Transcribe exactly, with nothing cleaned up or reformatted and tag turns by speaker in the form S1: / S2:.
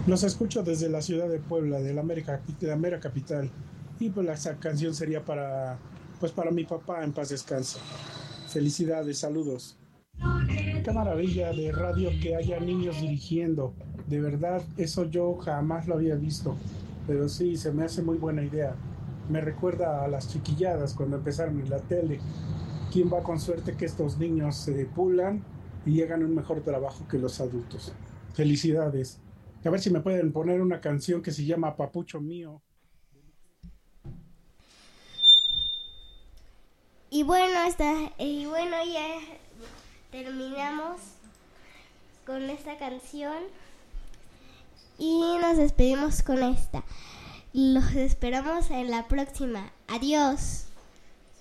S1: Los escucho desde la ciudad de Puebla, de la, América, de la mera capital. Y pues la esa canción sería para, pues para mi papá, en paz descanse. Felicidades, saludos. Qué maravilla de radio que haya niños dirigiendo. De verdad, eso yo jamás lo había visto. Pero sí, se me hace muy buena idea. Me recuerda a las chiquilladas cuando empezaron en la tele. ¿Quién va con suerte que estos niños se pulan y llegan a un mejor trabajo que los adultos? Felicidades. A ver si me pueden poner una canción que se llama Papucho Mío.
S2: Y bueno, hasta, y bueno, ya terminamos con esta canción y nos despedimos con esta. Los esperamos en la próxima. Adiós.